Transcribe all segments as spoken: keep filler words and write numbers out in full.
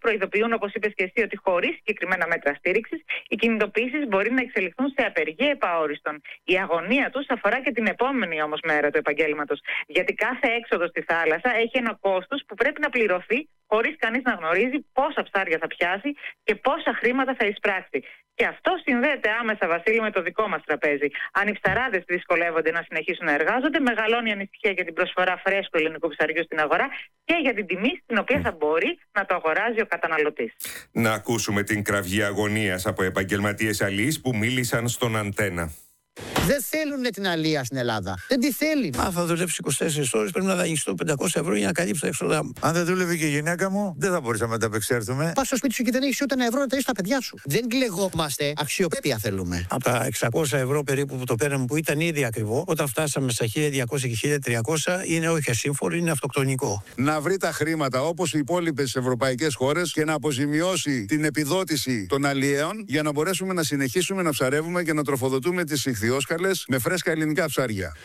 προειδοποιούν, όπως είπες και εσύ, ότι χωρίς συγκεκριμένα μέτρα στήριξης, οι κινητοποιήσεις μπορεί να εξελιχθούν σε απεργία επαόριστον. Η αγωνία τους αφορά και την επόμενη όμως μέρα του επαγγέλματος. Γιατί κάθε έξοδο στη θάλασσα έχει ένα κόστος που πρέπει να πληρωθεί, χωρίς κανείς να γνωρίζει πόσα ψάρια θα πιάσει και πόσα χρήματα θα εισπράξει. Και αυτό συνδέεται άμεσα, Βασίλη, με το δικό μας τραπέζι. Αν οι ψαράδες δυσκολεύονται να συνεχίσουν να εργάζονται, μεγαλώνει η ανησυχία για την προσφορά φρέσκου ελληνικού ψαριού στην αγορά και για την τιμή στην οποία θα μπορεί να το αγοράζει ο καταναλωτής. Να ακούσουμε την κραυγή αγωνίας από επαγγελματίες αλείς που μίλησαν στον Αντένα. Δεν θέλουν την αλεία στην Ελλάδα. Δεν τη θέλει. Αν θα δουλέψει είκοσι τέσσερις ώρες, πρέπει να δανειστώ πεντακόσια ευρώ για να καλύψω τα έξοδά μου. Αν δεν δούλευε και η γυναίκα μου, δεν θα μπορούσαμε να τα απεξέλθουμε. Πας στο σπίτι σου και δεν έχεις ούτε ένα ευρώ να ταΐσεις τα παιδιά σου. Δεν κλεγόμαστε. Αξιοπρέπεια θέλουμε. Από τα εξακόσια ευρώ περίπου που το πέραμε, που ήταν ήδη ακριβό, όταν φτάσαμε στα χίλια διακόσια και χίλια τριακόσια, είναι όχι ασύμφορο, είναι αυτοκτονικό. Να βρει τα χρήματα όπως οι υπόλοιπες ευρωπαϊκές χώρες και να αποζημιώσει την επιδότηση των αλλιέων για να μπορέσουμε να συνεχίσουμε να ψαρεύουμε και να τροφοδοτούμε τις ιχθυόσκαλες με φρέσκα ελληνικά ψάρια.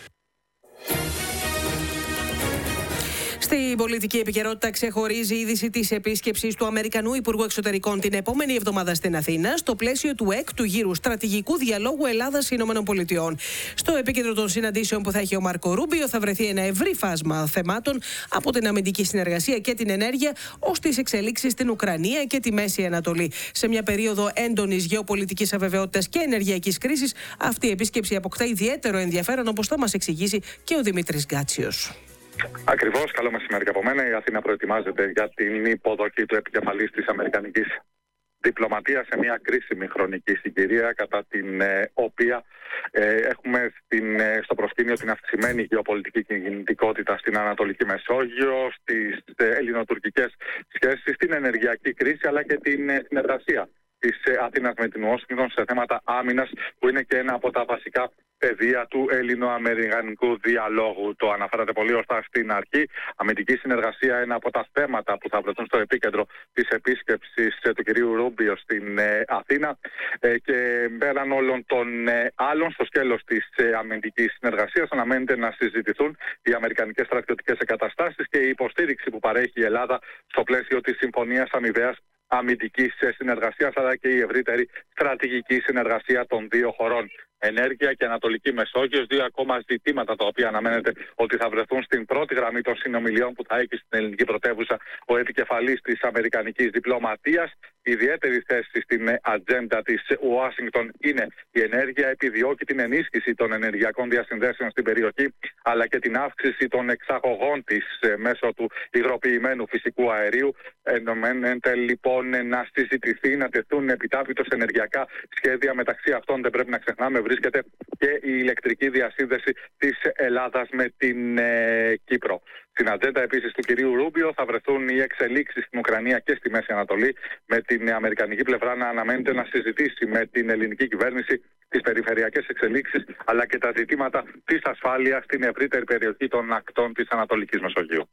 Στην πολιτική επικαιρότητα ξεχωρίζει η είδηση της επίσκεψης του Αμερικανού Υπουργού Εξωτερικών την επόμενη εβδομάδα στην Αθήνα, στο πλαίσιο του έκτου γύρου στρατηγικού διαλόγου Ελλάδα-ΗΠΑ. Στο επίκεντρο των συναντήσεων που θα έχει ο Μάρκο Ρούμπιο θα βρεθεί ένα ευρύ φάσμα θεμάτων, από την αμυντική συνεργασία και την ενέργεια, ως τις εξελίξεις στην Ουκρανία και τη Μέση Ανατολή. Σε μια περίοδο έντονης γεωπολιτικής αβεβαιότητας και ενεργειακής κρίσης, αυτή η επίσκεψη αποκτά ιδιαίτερο ενδιαφέρον, όπως θα μας εξηγήσει και ο Δημήτρης Γκάτσιος. Ακριβώς, καλό μεσημέρι και από μένα. Η Αθήνα προετοιμάζεται για την υποδοχή του επικεφαλής της αμερικανικής διπλωματίας σε μια κρίσιμη χρονική συγκυρία, κατά την ε, οποία ε, έχουμε στην, ε, στο προσκήνιο την αυξημένη γεωπολιτική κινητικότητα στην Ανατολική Μεσόγειο, στις ε, ελληνοτουρκικές σχέσεις, την ενεργειακή κρίση αλλά και την ε, συνεργασία της ε, Αθήνας με την Ουάσιγκτον σε θέματα άμυνας, που είναι και ένα από τα βασικά πεδία του ελληνο-αμερικανικού διαλόγου. Το αναφέρατε πολύ ορθά στην αρχή. Αμυντική συνεργασία, ένα από τα θέματα που θα βρεθούν στο επίκεντρο της επίσκεψης του κυρίου Ρούμπιο στην ε, Αθήνα. Ε, και πέραν όλων των ε, άλλων, στο σκέλος της ε, αμυντικής συνεργασίας, αναμένεται να συζητηθούν οι αμερικανικές στρατιωτικές εγκαταστάσεις και η υποστήριξη που παρέχει η Ελλάδα στο πλαίσιο της Συμφωνίας Αμοιβαίας Αμυντικής Συνεργασίας, αλλά και η ευρύτερη στρατηγική συνεργασία των δύο χωρών. Ενέργεια και Ανατολική Μεσόγειος, δύο ακόμα ζητήματα τα οποία αναμένεται ότι θα βρεθούν στην πρώτη γραμμή των συνομιλιών που θα έχει στην ελληνική πρωτεύουσα ο επικεφαλής της αμερικανικής διπλωματίας. Ιδιαίτερη θέση στην ατζέντα της Ουάσιγκτον είναι η ενέργεια. Επιδιώκει την ενίσχυση των ενεργειακών διασυνδέσεων στην περιοχή, αλλά και την αύξηση των εξαγωγών της μέσω του υγροποιημένου φυσικού αερίου. Ενωμένεται λοιπόν να συζητηθεί, να τεθούν επιτάπητος ενεργειακά σχέδια. Μεταξύ αυτών, δεν πρέπει να ξεχνάμε, βρίσκεται και η ηλεκτρική διασύνδεση της Ελλάδας με την ε, Κύπρο. Στην ατζέντα επίσης του κυρίου Ρούμπιο θα βρεθούν οι εξελίξεις στην Ουκρανία και στη Μέση Ανατολή, με την αμερικανική πλευρά να αναμένεται να συζητήσει με την ελληνική κυβέρνηση τις περιφερειακές εξελίξεις, αλλά και τα ζητήματα της ασφάλειας στην ευρύτερη περιοχή των ακτών της Ανατολικής Μεσογείου.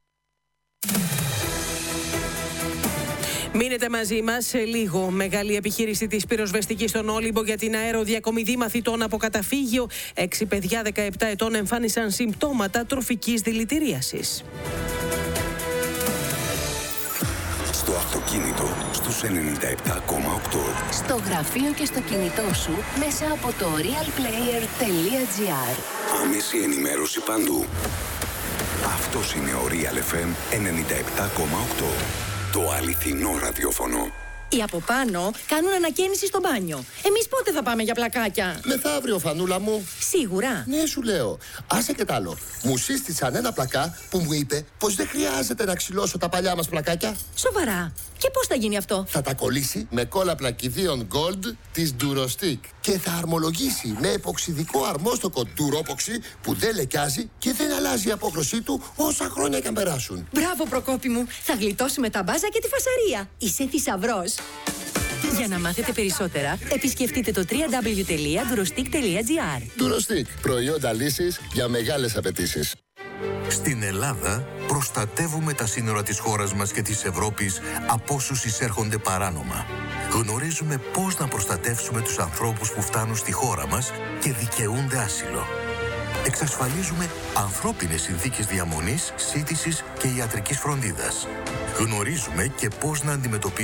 Μείνετε μαζί μας σε λίγο. Μεγάλη επιχείρηση της πυροσβεστικής στον Όλυμπο για την αεροδιακομιδή μαθητών από καταφύγιο. Έξι παιδιά δεκαεπτά ετών εμφάνισαν συμπτώματα τροφικής δηλητηρίασης. Στο αυτοκίνητο, στους ενενήντα επτά κόμμα οκτώ. Στο γραφείο και στο κινητό σου, μέσα από το realplayer.gr. Άμεση ενημέρωση παντού. Αυτός είναι ο Real εφ εμ ενενήντα επτά κόμμα οκτώ. Το αληθινό ραδιόφωνο. Οι από πάνω κάνουν ανακαίνιση στο μπάνιο. Εμείς πότε θα πάμε για πλακάκια? Μεθαύριο, φανούλα μου. Σίγουρα? Ναι, σου λέω. Άσε και τ' άλλο. Μου σύστησαν ένα πλακά που μου είπε πως δεν χρειάζεται να ξυλώσω τα παλιά μας πλακάκια. Σοβαρά? Και πώς θα γίνει αυτό? Θα τα κολλήσει με κόλλα πλακιδίων Gold της Durostick και θα αρμολογήσει με εποξιδικό αρμόστοκο Duropoxy που δεν λεκιάζει και δεν αλλάζει η απόχρωσή του όσα χρόνια και αν περάσουν. Μπράβο, Προκόπη μου. Θα γλιτώσουμε τα μπάζα και τη φασαρία. Είσαι θησαυρός. Για να μάθετε περισσότερα, επισκεφτείτε το double-u double-u double-u τελεία durostick τελεία gr. Durostick. Προϊόντα λύσης για μεγάλες απαιτήσεις. Στην Ελλάδα προστατεύουμε τα σύνορα της χώρας μας και της Ευρώπης από όσους εισέρχονται παράνομα. Γνωρίζουμε πώς να προστατεύσουμε τους ανθρώπους που φτάνουν στη χώρα μας και δικαιούνται άσυλο. Εξασφαλίζουμε ανθρώπινες συνθήκες διαμονής, σύντησης και ιατρικής φροντίδας. Γνωρίζουμε και πώς να αντιμετωπίσουμε